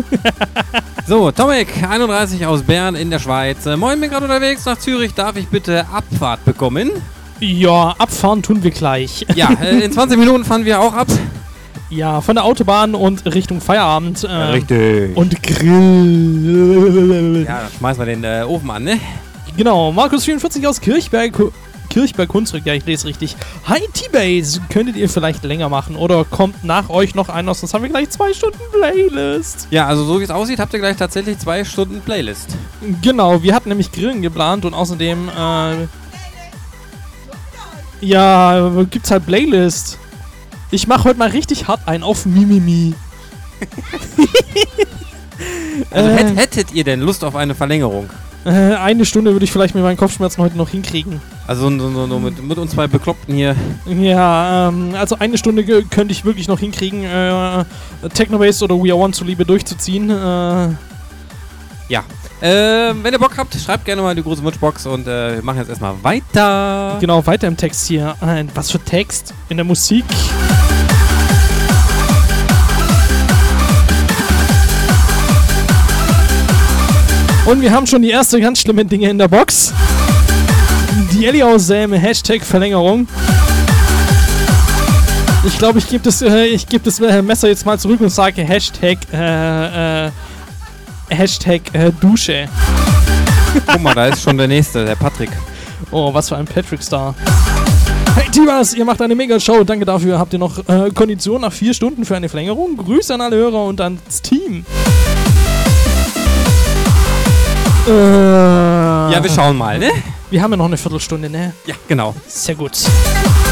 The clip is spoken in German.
So, Tomek, 31 aus Bern in der Schweiz. Moin, bin gerade unterwegs nach Zürich. Darf ich bitte Abfahrt bekommen? Ja, abfahren tun wir gleich. Ja, in 20 Minuten fahren wir auch ab. Ja, von der Autobahn und Richtung Feierabend. Richtig. Und Grill. Ja, dann schmeißen wir den Ofen an, ne? Genau, Markus44 aus Kirchberg-Hunsrück, ja, ich lese richtig. Hi T-Base, könntet ihr vielleicht länger machen oder kommt nach euch noch einer, sonst haben wir gleich 2 Stunden Playlist. Ja, also so wie es aussieht, habt ihr gleich tatsächlich 2 Stunden Playlist. Genau, wir hatten nämlich Grillen geplant und außerdem, ja, gibt's halt Playlist. Ich mach heute mal richtig hart ein auf Mimimi. Also hättet ihr denn Lust auf eine Verlängerung? 1 Stunde würde ich vielleicht mit meinen Kopfschmerzen heute noch hinkriegen. Also so mit uns 2 Bekloppten hier. Ja, also 1 Stunde könnte ich wirklich noch hinkriegen, Technobase oder We Are One zuliebe durchzuziehen. Ja. Wenn ihr Bock habt, schreibt gerne mal in die große Wunschbox und wir machen jetzt erstmal weiter. Genau, weiter im Text hier. Was für Text? In der Musik. Und wir haben schon die ersten ganz schlimmen Dinge in der Box. Die Ellie aus Hashtag Verlängerung. Ich glaube, ich gebe das Messer jetzt mal zurück und sage Hashtag Dusche. Guck mal, da ist schon der Nächste, der Patrick. Oh, was für ein Patrick-Star. Hey Tibas, ihr macht eine Mega-Show. Danke dafür. Habt ihr noch Kondition nach 4 Stunden für eine Verlängerung? Grüße an alle Hörer und ans Team. Ja, wir schauen mal, ne? Wir haben ja noch eine Viertelstunde, ne? Ja, genau. Sehr gut.